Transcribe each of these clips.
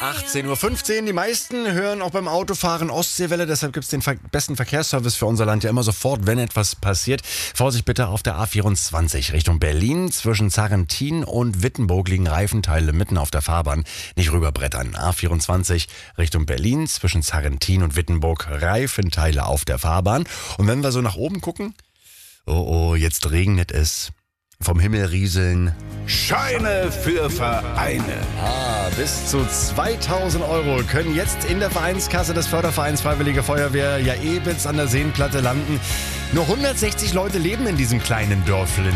18:15 Uhr. Die meisten hören auch beim Autofahren Ostseewelle. Deshalb gibt es den besten Verkehrsservice für unser Land ja immer sofort, wenn etwas passiert. Vorsicht bitte auf der A24 Richtung Berlin. Zwischen Sarrentin und Wittenburg liegen Reifenteile mitten auf der Fahrbahn. Nicht rüberbrettern. A24 Richtung Berlin. Zwischen Sarrentin und Wittenburg Reifenteile auf der Fahrbahn. Und wenn wir so nach oben gucken, oh, jetzt regnet es. Vom Himmel rieseln Scheine für Vereine. Bis zu 2.000 € können jetzt in der Vereinskasse des Fördervereins Freiwillige Feuerwehr Jaebitz an der Seenplatte landen. Nur 160 Leute leben in diesem kleinen Dörfchen,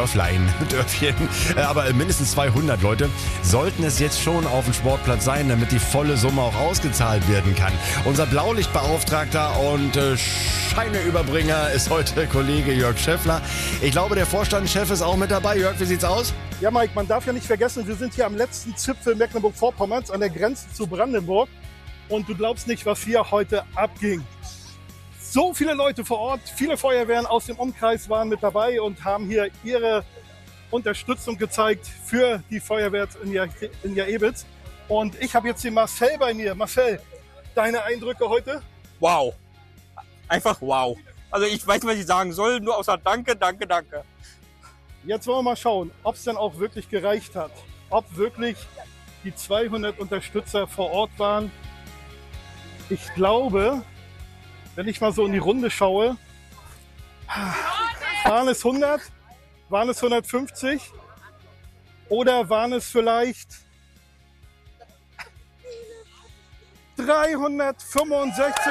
aber mindestens 200 Leute sollten es jetzt schon auf dem Sportplatz sein, damit die volle Summe auch ausgezahlt werden kann. Unser Blaulichtbeauftragter und Scheineüberbringer ist heute Kollege Jörg Schäffler. Ich glaube, der Vorstandschef ist auch mit dabei. Jörg, wie sieht's aus? Ja, Mike, man darf ja nicht vergessen, wir sind hier am letzten Zipfel Mecklenburg-Vorpommerns an der Grenze zu Brandenburg. Und du glaubst nicht, was hier heute abging. So viele Leute vor Ort, viele Feuerwehren aus dem Umkreis waren mit dabei und haben hier ihre Unterstützung gezeigt für die Feuerwehr in Jaebitz. Und ich habe jetzt den Marcel bei mir. Marcel, deine Eindrücke heute? Wow. Einfach wow. Also ich weiß nicht, was ich sagen soll, nur außer danke, danke, danke. Jetzt wollen wir mal schauen, ob es dann auch wirklich gereicht hat. Ob wirklich die 200 Unterstützer vor Ort waren. Ich glaube, wenn ich mal so in die Runde schaue, waren es 100? Waren es 150? Oder waren es vielleicht 365?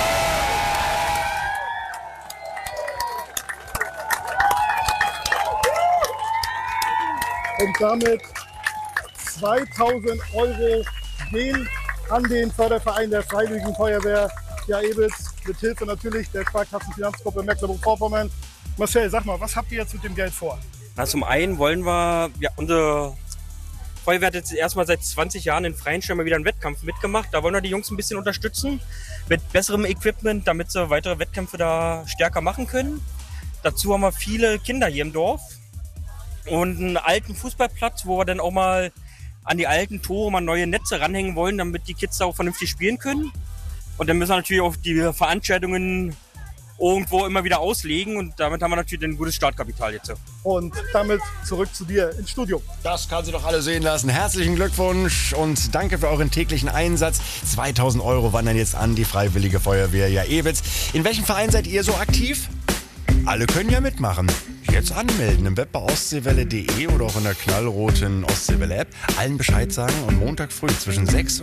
Und damit 2.000 € gehen an den Förderverein der Freiwilligen Feuerwehr Jaebitz, mit Hilfe natürlich der Sparkassenfinanzgruppe Mecklenburg-Vorpommern. Marcel, sag mal, was habt ihr jetzt mit dem Geld vor? Na, zum einen wollen wir, unsere Feuerwehr hat jetzt erstmal seit 20 Jahren in Freienstein mal wieder einen Wettkampf mitgemacht. Da wollen wir die Jungs ein bisschen unterstützen mit besserem Equipment, damit sie weitere Wettkämpfe da stärker machen können. Dazu haben wir viele Kinder hier im Dorf und einen alten Fußballplatz, wo wir dann auch mal an die alten Tore mal neue Netze ranhängen wollen, damit die Kids da auch vernünftig spielen können. Und dann müssen wir natürlich auch die Veranstaltungen irgendwo immer wieder auslegen und damit haben wir natürlich ein gutes Startkapital jetzt. Und damit zurück zu dir ins Studio. Das kann sie doch alle sehen lassen. Herzlichen Glückwunsch und danke für euren täglichen Einsatz. 2.000 € wandern jetzt an die Freiwillige Feuerwehr Jaebitz. In welchem Verein seid ihr so aktiv? Alle können ja mitmachen. Jetzt anmelden im Web bei ostseewelle.de oder auch in der knallroten Ostseewelle-App. Allen Bescheid sagen und Montag früh zwischen 6